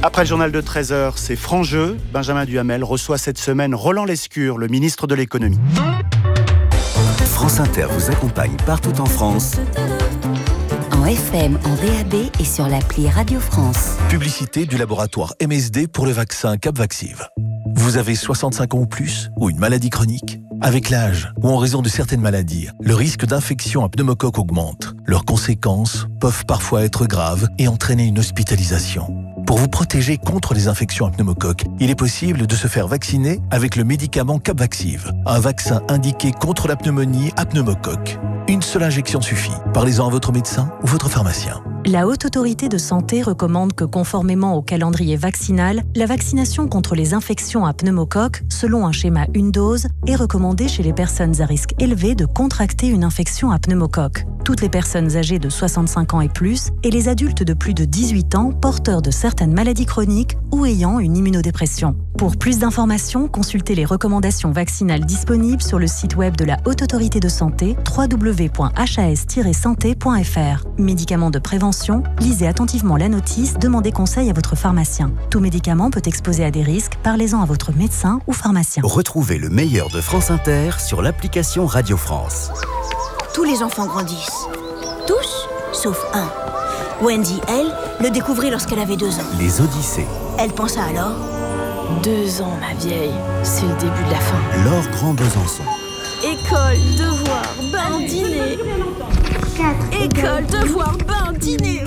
Après le journal de 13h, c'est franc jeu. Benjamin Duhamel reçoit cette semaine Roland Lescure, le ministre de l'économie. France Inter vous accompagne partout en France. En FM, en DAB et sur l'appli Radio France. Publicité du laboratoire MSD pour le vaccin Capvaxive. Vous avez 65 ans ou plus ou une maladie chronique ? Avec l'âge ou en raison de certaines maladies, le risque d'infection à pneumocoque augmente. Leurs conséquences peuvent parfois être graves et entraîner une hospitalisation. Pour vous protéger contre les infections à pneumocoque, il est possible de se faire vacciner avec le médicament Capvaxive, un vaccin indiqué contre la pneumonie à pneumocoque. Une seule injection suffit. Parlez-en à votre médecin ou votre pharmacien. La Haute Autorité de Santé recommande que, conformément au calendrier vaccinal, la vaccination contre les infections à pneumocoque, selon un schéma une dose, est recommandée chez les personnes à risque élevé de contracter une infection à pneumocoque. Toutes les personnes âgées de 65 ans et plus et les adultes de plus de 18 ans porteurs de certaines maladies chroniques ou ayant une immunodépression. Pour plus d'informations, consultez les recommandations vaccinales disponibles sur le site web de la Haute Autorité de Santé www.has-santé.fr. Médicaments de prévention, lisez attentivement la notice, demandez conseil à votre pharmacien. Tout médicament peut exposer à des risques, parlez-en à votre médecin ou pharmacien. Retrouvez le meilleur de France Inter sur l'application Radio France. Tous les enfants grandissent. Tous, sauf un. Wendy, elle, le découvrit lorsqu'elle avait 2 ans. Les Odyssées. Elle pensa alors... 2 ans, ma vieille, c'est le début de la fin. Laure Grand Besançon. École, devoir, bain, dîner. École, devoir, bain, dîner.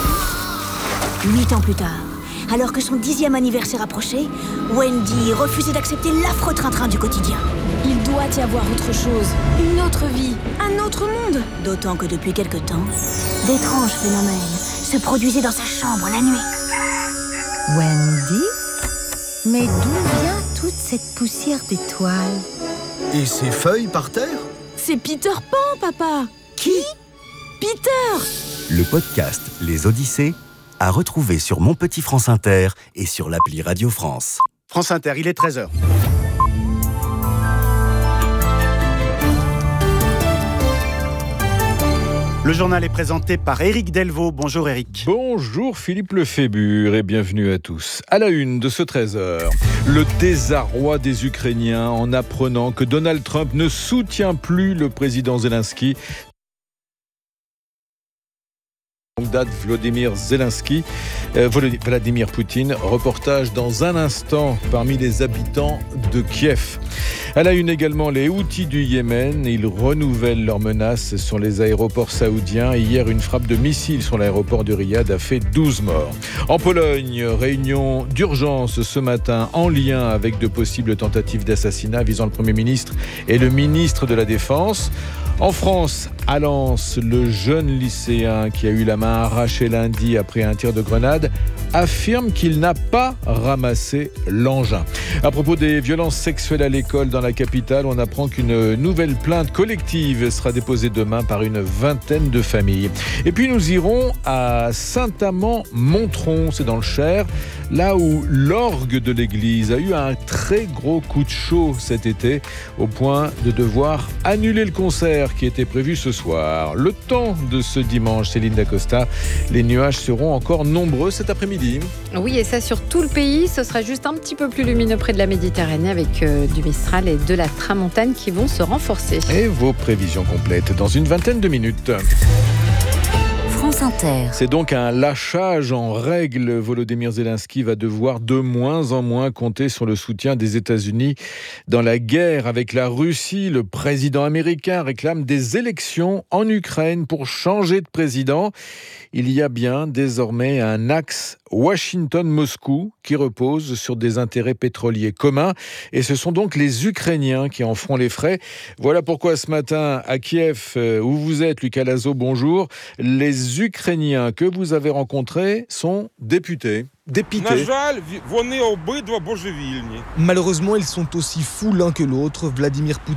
8 ans plus tard, alors que son 10e anniversaire approchait, Wendy refusait d'accepter l'affreux train-train du quotidien. Il doit y avoir autre chose, une autre vie, un autre monde. D'autant que depuis quelque temps, d'étranges phénomènes se produisaient dans sa chambre la nuit. Wendy ? Mais d'où vient toute cette poussière d'étoiles ? Et ces feuilles par terre ? C'est Peter Pan, papa. Qui ? Peter. Le podcast Les Odyssées à retrouver sur Mon Petit France Inter et sur l'appli Radio France. France Inter, il est 13h. Le journal est présenté par Éric Delvaux. Bonjour Éric. Bonjour Philippe Lefébure et bienvenue à tous. À la une de ce 13h, le désarroi des Ukrainiens en apprenant que Donald Trump ne soutient plus le président Zelensky. Date Vladimir Poutine. Reportage dans un instant parmi les habitants de Kiev. À la une également, les Houthis du Yémen. Ils renouvellent leurs menaces sur les aéroports saoudiens. Hier, une frappe de missile sur l'aéroport de Riyad a fait 12 morts. En Pologne, réunion d'urgence ce matin en lien avec de possibles tentatives d'assassinat visant le Premier ministre et le ministre de la Défense. En France, à Lens, le jeune lycéen qui a eu la main arrachée lundi après un tir de grenade affirme qu'il n'a pas ramassé l'engin. À propos des violences sexuelles à l'école dans la capitale, on apprend qu'une nouvelle plainte collective sera déposée demain par une vingtaine de familles. Et puis nous irons à Saint-Amand-Montron, c'est dans le Cher, là où l'orgue de l'église a eu un très gros coup de chaud cet été, au point de devoir annuler le concert qui était prévu ce soir. Le temps de ce dimanche, Céline Dacosta, les nuages seront encore nombreux cet après-midi. Oui, et ça sur tout le pays. Ce sera juste un petit peu plus lumineux près de la Méditerranée avec du Mistral et de la Tramontane qui vont se renforcer. Et vos prévisions complètes dans une vingtaine de minutes. France Inter. C'est donc un lâchage en règle. Volodymyr Zelensky va devoir de moins en moins compter sur le soutien des États-Unis dans la guerre avec la Russie. Le président américain réclame des élections en Ukraine pour changer de président. Il y a bien désormais un axe Washington-Moscou qui repose sur des intérêts pétroliers communs. Et ce sont donc les Ukrainiens qui en feront les frais. Voilà pourquoi ce matin, à Kiev, où vous êtes, Lucas Lazo, bonjour, les Ukrainiens que vous avez rencontrés sont dépités. Malheureusement, ils sont aussi fous l'un que l'autre. Vladimir Poutine